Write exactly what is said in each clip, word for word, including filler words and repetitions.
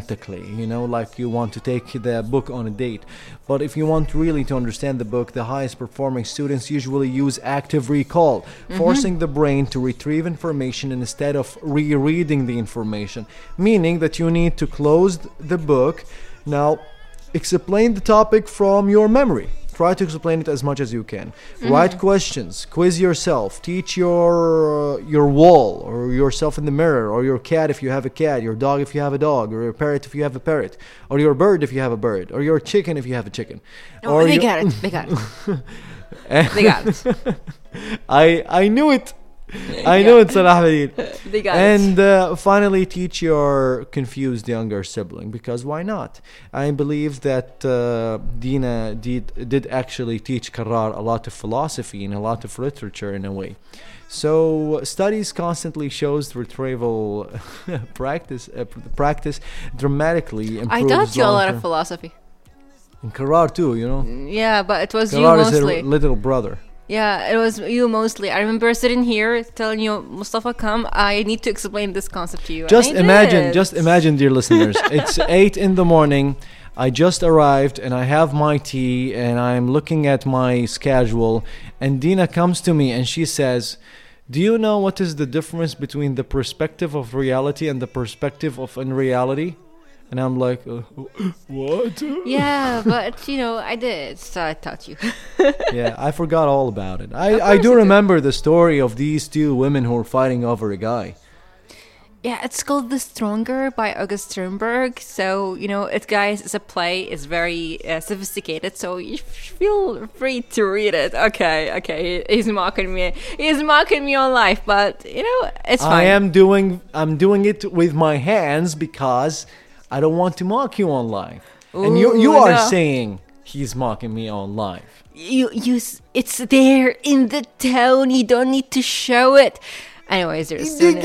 romantically, you know, like you want to take the book on a date. But if you want really to understand the book, the highest performing students usually use active recall, mm-hmm. forcing the brain to retrieve information instead of rereading the information, meaning that you need to close the book. Now, explain the topic from your memory. Try to explain it as much as you can. Mm-hmm. Write questions, quiz yourself, teach your uh, your wall or yourself in the mirror, or your cat if you have a cat, your dog if you have a dog, or your parrot if you have a parrot, or your bird if you have a bird, or your chicken if you have a chicken. Oh, or they you- got it. They got it. They got it. I I knew it. I know it's Salah Hadid. They got and it. uh, finally, teach your confused younger sibling, because why not? I believe that uh, Dina did, did actually teach Karrar a lot of philosophy and a lot of literature in a way. So studies constantly shows retrieval practice uh, practice dramatically improves. I taught you a lot long-term- of philosophy. And Karrar too, you know. Yeah, but it was Karrar you is mostly. a little brother. Yeah, it was you mostly. I remember sitting here telling you, Mustafa, come, I need to explain this concept to you. And Just I imagine, did. just imagine, dear listeners. It's eight in the morning. I just arrived and I have my tea and I'm looking at my schedule. And Dina comes to me and she says, "Do you know what is the difference between the perspective of reality and the perspective of unreality?" And I'm like, uh, what? Yeah, but, you know, I did, so I taught you. Yeah, I forgot all about it. Of I, I course do you did. remember the story of these two women who were fighting over a guy. Yeah, it's called The Stronger by August Sternberg. So, you know, it, guys, it's a play. It's very uh, sophisticated, so you feel free to read it. Okay, okay, he's mocking me. He's mocking me on life, but, you know, it's fine. I am doing, I'm doing it with my hands because I don't want to mock you on live. And you you Ooh, are no. saying he's mocking me on live. You, you, s- it's there in the tone. You don't need to show it. Anyways, there's students.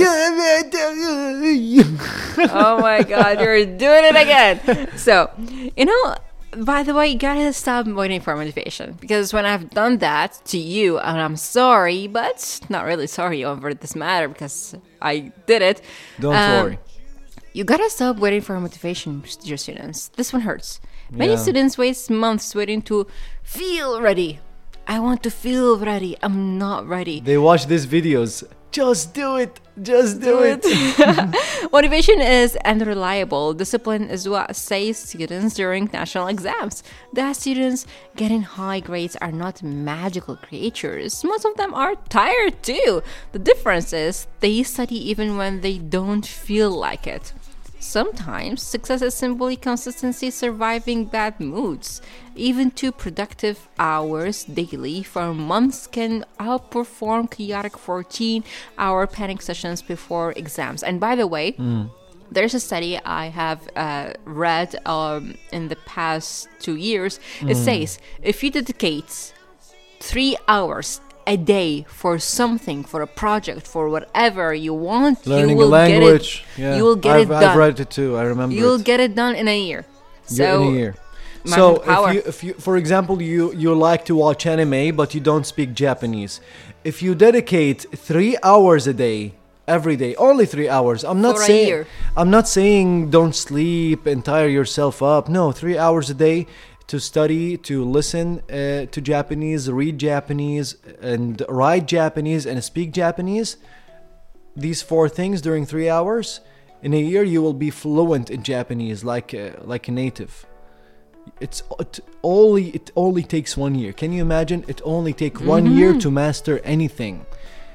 Oh my God, you're doing it again. So, you know, by the way, you gotta stop waiting for motivation, because when I've done that to you, and I'm sorry, but not really sorry over this matter because I did it. Don't um, worry. You gotta stop waiting for motivation, dear students. This one hurts. Many Yeah. students waste months waiting to feel ready. I want to feel ready. I'm not ready. They watch these videos. Just do it. Just do, it. Motivation is unreliable. Discipline is what saves students during national exams. The students getting high grades are not magical creatures. Most of them are tired too. The difference is they study even when they don't feel like it. Sometimes success is simply consistency surviving bad moods. Even two productive hours daily for months can outperform chaotic fourteen hour panic sessions before exams. And by the way, Mm. there's a study I have uh, read um, in the past two years. It Mm. says if you dedicate three hours a day for something, for a project, for whatever you want, Learning you will a language. get it. Yeah. You will get I've, it done. I've read it too. I remember You'll it. get it done in a year. So Yeah, in a year. man So with power. if you, if you, for example, you you like to watch anime, but you don't speak Japanese. If you dedicate three hours a day, every day, only three hours. I'm not For a saying year. I'm not saying don't sleep and tire yourself up. No, three hours a day to study, to listen uh, to Japanese, read Japanese, and write Japanese and speak Japanese. These four things during three hours. In a year, you will be fluent in Japanese, like uh, like a native. It's it only it only takes one year. Can you imagine? It only take one Mm-hmm. year to master anything: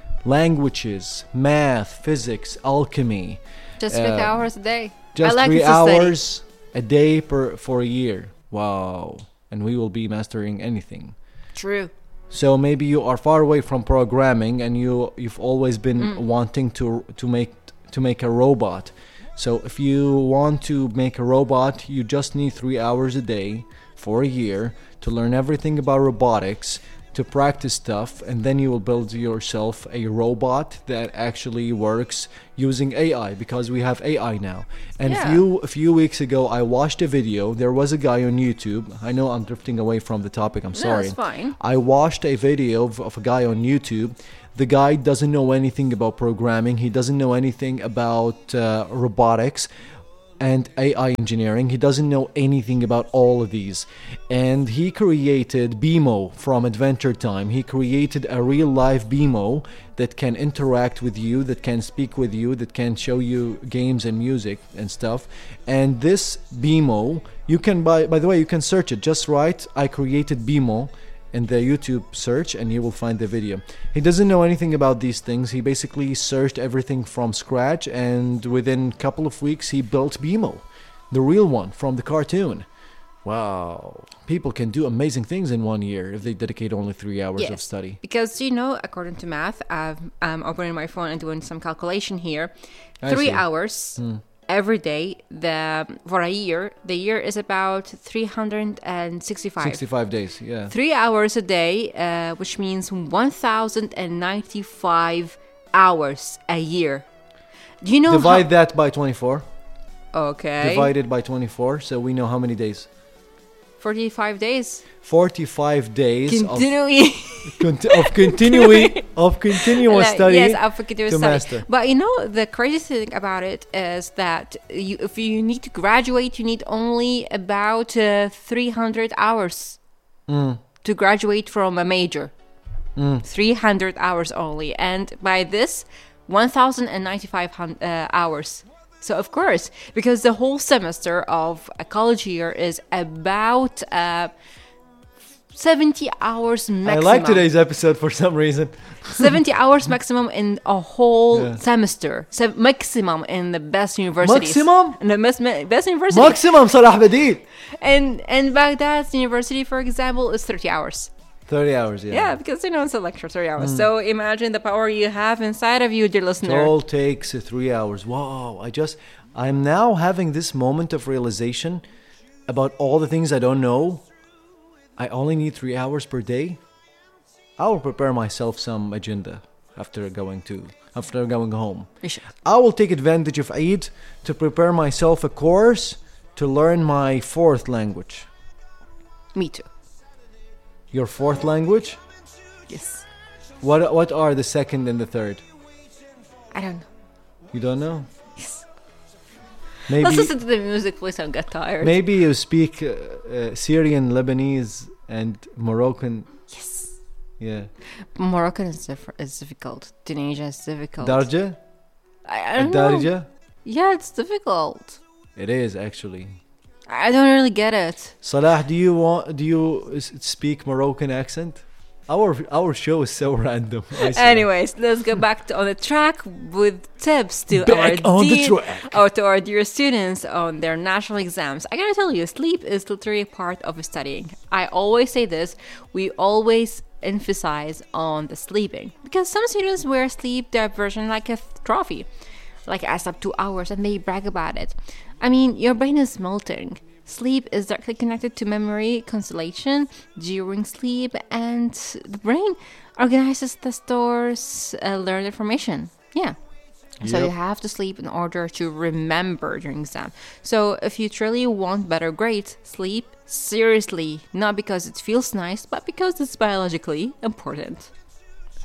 languages, math, physics, alchemy. just three uh, hours a day. Just I like three this to study. hours a day per for a year. Wow! And we will be mastering anything. True. So maybe you are far away from programming, and you you've always been Mm. wanting to to make to make a robot. So if you want to make a robot, you just need three hours a day for a year to learn everything about robotics, to practice stuff, and then you will build yourself a robot that actually works using A I, because we have A I now. And Yeah. a few a few weeks ago, I watched a video. There was a guy on YouTube. I know I'm drifting away from the topic. I'm No, sorry. it's fine. I watched a video of, of a guy on YouTube. The guy doesn't know anything about programming. He doesn't know anything about uh, robotics. and A I engineering. He doesn't know anything about all of these. And he created B M O from Adventure Time. He created a real life B M O that can interact with you, that can speak with you, that can show you games and music and stuff. And this B M O, you can buy, by the way, you can search it. Just write, I created B M O in the YouTube search and you will find the video. He doesn't know anything about these things. He basically searched everything from scratch, and within a couple of weeks he built B M O, the real one from the cartoon. Wow. People can do amazing things in one year if they dedicate only three hours Yes, of study. because you know, according to math, I've, I'm opening my phone and doing some calculation here. I Three see. hours every day. The for a year, the year is about three hundred sixty-five. sixty-five days, yeah. Three hours a day, uh, which means one thousand ninety-five hours a year. Do you know Divide that by twenty-four. how? Okay. Divided by twenty-four, so we know how many days. forty-five days. forty-five days of, Continuing. conti- of continuing of continuous Like, study yes, of continuous to study. master. But you know, the crazy thing about it is that you, if you need to graduate, you need only about uh, three hundred hours Mm. to graduate from a major. Mm. three hundred hours only. And by this, one thousand ninety-five hun- uh, hours. So, of course, because the whole semester of a college year is about uh, seventy hours maximum. I like today's episode for some reason. seventy hours maximum in a whole Yeah. semester. Se- maximum in the best universities. Maximum? In the best, best university. Maximum صلاح بديل. and, and Baghdad's university, for example, is thirty hours. thirty hours, yeah. Yeah, because, you know, it's a lecture, thirty hours. Hmm. So imagine the power you have inside of you, dear It listener. all takes uh, three hours. Wow, I just, I'm now having this moment of realization about all the things I don't know. I only need three hours per day. I will prepare myself some agenda after going to, after going home. You should. I will take advantage of Eid to prepare myself a course to learn my fourth language. Me too. Your fourth language? Yes. What what are the second and the third? I don't know. You don't know? Yes. Maybe Let's listen to the music, please. Don't get tired. maybe you speak uh, uh, Syrian, Lebanese, and Moroccan. Yes. Yeah. Moroccan is, diff- is difficult. Tunisia is difficult. Darja? I, I don't know. Darja? Yeah, it's difficult. It is actually. I don't really get it. Salah, do you want? Do you s- speak Moroccan accent? Our our show is so random. I swear. Anyways, let's go back to, on the track with tips to Back our on the dear, track. or to our dear students on their national exams. I gotta tell you, sleep is literally a part of studying. I always say this. We always emphasize on the sleeping because some students wear sleep deprivation like a trophy. Like I slept two hours and they brag about it. I mean, your brain is melting. Sleep is directly connected to memory consolidation during sleep, and the brain organizes the stores uh, learned information. Yeah. So Yep. you have to sleep in order to remember during exam. So if you truly want better grades, sleep seriously, not because it feels nice, but because it's biologically important.